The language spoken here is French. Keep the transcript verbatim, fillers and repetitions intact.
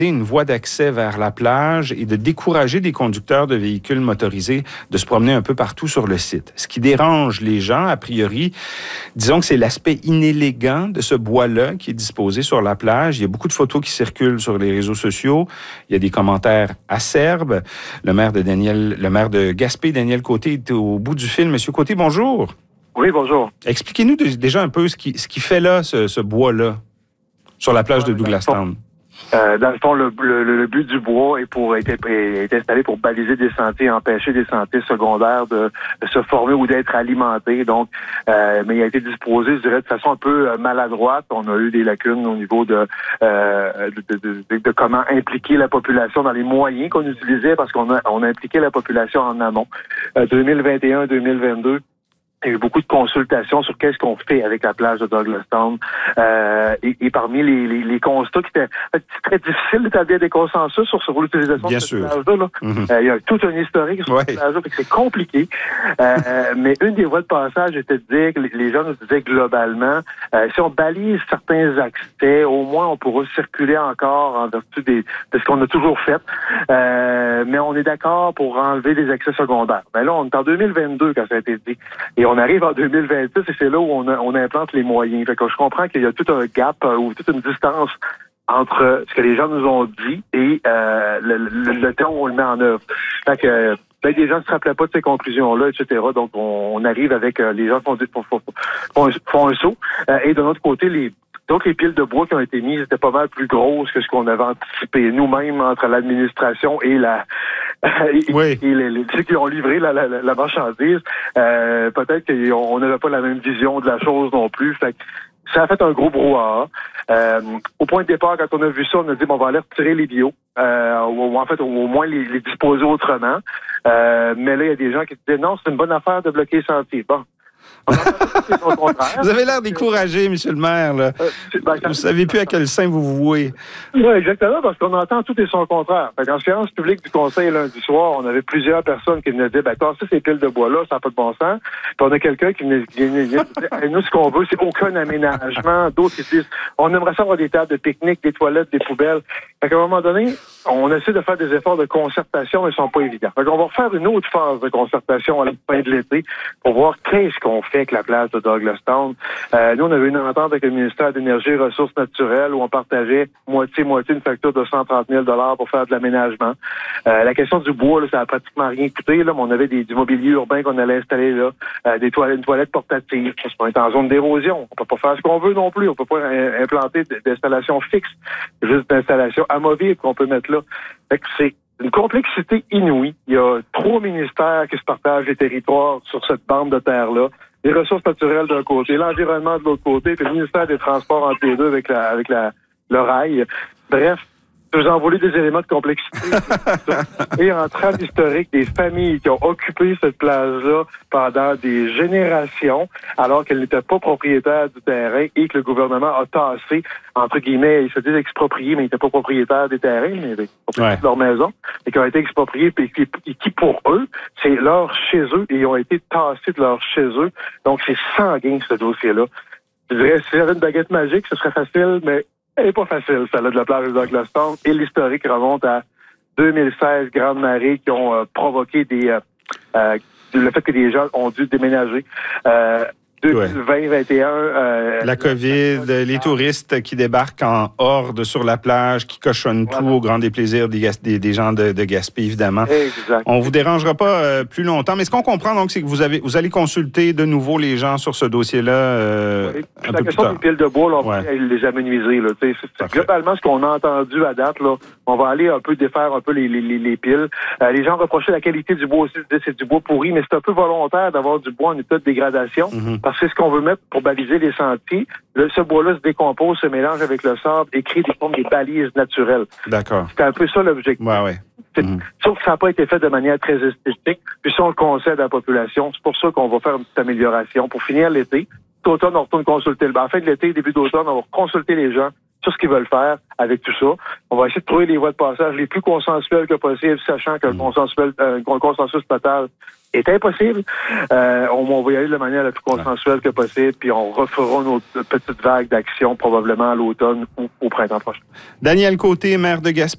une voie d'accès vers la plage et de décourager des conducteurs de véhicules motorisés de se promener un peu partout sur le site. Ce qui dérange les gens, a priori, disons que c'est l'aspect inélégant de ce bois-là qui est disposé sur la plage. Il y a beaucoup de photos qui circulent sur les réseaux sociaux. Il y a des commentaires acerbes. Le maire de Daniel, le maire de Gaspé, Daniel Côté, est au bout du fil. Monsieur Côté, bonjour. Oui, bonjour. Expliquez-nous déjà un peu ce qui, ce qui fait là, ce, ce bois-là, sur la plage de Douglastown. Euh, dans le fond, le, le, le but du bois est pour être, est installé pour baliser des sentiers, empêcher des sentiers secondaires de, de se former ou d'être alimentés. Donc, euh, mais il a été disposé, je dirais, de façon un peu maladroite. On a eu des lacunes au niveau de, euh, de, de, de, de comment impliquer la population dans les moyens qu'on utilisait, parce qu'on a, on a impliqué la population en amont. Euh, deux mille vingt et un deux mille vingt-deux. Il y a eu beaucoup de consultations sur qu'est-ce qu'on fait avec la plage de Douglastown. Euh, et, et parmi les, les, les constats qui étaient... C'est très difficile d'établir des consensus sur, sur l'utilisation Bien de cette sûr. plage-là. Là. Mm-hmm. Euh, il y a tout un historique sur ouais. cette plage-là, fait que c'est compliqué. Euh, mais une des voies de passage était de dire que les gens nous disaient globalement, euh, si on balise certains accès, au moins on pourra circuler encore en vertu des, de ce qu'on a toujours fait. Euh, mais on est d'accord pour enlever les accès secondaires. Mais là, on est en deux mille vingt-deux quand ça a été dit. Et on arrive en deux mille vingt-six et c'est là où on, a, on implante les moyens. Fait que je comprends qu'il y a tout un gap euh, ou toute une distance entre ce que les gens nous ont dit et euh, le, le, le temps où on le met en œuvre. Fait que ben, les gens ne se rappelaient pas de ces conclusions-là, et cetera. Donc, on, on arrive avec euh, les gens qui font, font, font, font, un, font un saut. Euh, et de notre côté, les Donc, les piles de bois qui ont été mises étaient pas mal plus grosses que ce qu'on avait anticipé. Nous-mêmes, entre l'administration et la et, oui. et les, les, ceux qui ont livré la, la, la marchandise, euh, peut-être qu'on n'avait pas la même vision de la chose non plus. Fait que ça a fait un gros brouhaha. Euh, au point de départ, quand on a vu ça, on a dit bon, on va aller retirer les bio, euh, ou, ou en fait au, au moins les, les disposer autrement. Euh, mais là, il y a des gens qui disaient non, c'est une bonne affaire de bloquer les sentiers. Bon. Vous avez l'air découragé, monsieur le maire. Là. Euh, ben, vous ne savez plus à quel sein vous vous vouez. Oui, exactement, parce qu'on entend tout et son contraire. En séance publique du Conseil lundi soir, on avait plusieurs personnes qui venaient dire ben, ça, ces piles de bois-là, ça n'a pas de bon sens. Puis on a quelqu'un qui venait dire nous, ce qu'on veut, c'est aucun aménagement. D'autres qui disent on aimerait ça avoir des tables de pique-nique, des toilettes, des poubelles. Fait qu'à un moment donné, on essaie de faire des efforts de concertation, mais ils ne sont pas évidents. Fait qu'on va refaire une autre phase de concertation à la fin de l'été pour voir qu'est-ce qu'on fait avec la plage de Douglastown. Euh, nous, on avait une entente avec le ministère de l'Énergie et des Ressources naturelles où on partageait moitié-moitié une facture de cent trente mille dollars pour faire de l'aménagement. Euh, la question du bois, là, ça n'a pratiquement rien coûté, là, mais on avait des, du mobilier urbain qu'on allait installer là, euh, des toilettes, une toilette portative, parce qu'on est en zone d'érosion. On peut pas faire ce qu'on veut non plus. On peut pas implanter d'installations fixes, juste d'installations amovibles qu'on peut mettre là. Fait que c'est une complexité inouïe. Il y a trois ministères qui se partagent les territoires sur cette bande de terre-là. Les ressources naturelles d'un côté, l'environnement de l'autre côté, puis le ministère des Transports entre les deux avec la, avec la, le rail. Bref, je vous en voulais des éléments de complexité. Et en trame historique, des familles qui ont occupé cette plage-là pendant des générations, alors qu'elles n'étaient pas propriétaires du terrain et que le gouvernement a tassé, entre guillemets, ils se disent expropriés, mais ils n'étaient pas propriétaires des terrains, mais ils étaient propriétaires ouais. de leur maison, et qui ont été expropriés, et qui, et qui pour eux, c'est leur chez eux, et ils ont été tassés de leur chez eux. Donc, c'est sanguin, ce dossier-là. Je dirais, si j'avais une baguette magique, ce serait facile, mais elle n'est pas facile, celle-là de la plage de Douglastown. Et l'historique remonte à deux mille seize, grandes marées qui ont euh, provoqué des euh, euh, le fait que des gens ont dû déménager. Euh, deux mille vingt vingt et un Euh, la COVID, les touristes qui débarquent en horde sur la plage, qui cochonnent voilà. tout au grand déplaisir des, des, des gens de, de Gaspé, évidemment. Exact. On vous dérangera pas euh, plus longtemps, mais ce qu'on comprend, donc, c'est que vous avez, vous allez consulter de nouveau les gens sur ce dossier-là euh, oui. un la peu question plus tard. des piles de bois, là, on ouais. va les amenuiser. Là, c'est, c'est globalement ce qu'on a entendu à date. Là, on va aller un peu défaire un peu les, les, les, les piles. Euh, les gens reprochaient la qualité du bois aussi, c'est du bois pourri, mais c'est un peu volontaire d'avoir du bois en état de dégradation, mm-hmm. parce que c'est ce qu'on veut mettre pour baliser les sentiers. Le, ce bois-là se décompose, se mélange avec le sable et crée des formes des balises naturelles. D'accord. C'est un peu ça l'objectif. Ouais, ouais. Mm-hmm. Sauf que ça n'a pas été fait de manière très esthétique. Puis ça, on le concède à la population. C'est pour ça qu'on va faire une petite amélioration. Pour finir l'été, cet automne, on retourne consulter le... En fin de l'été, début d'automne, on va consulter les gens sur ce qu'ils veulent faire avec tout ça. On va essayer de trouver les voies de passage les plus consensuelles que possible, sachant que le consensuel, euh, consensus total est impossible. Euh, on, on va y aller de la manière la plus consensuelle que possible, puis on refera nos petites vagues d'action probablement à l'automne ou au printemps prochain. Daniel Côté, maire de Gaspé.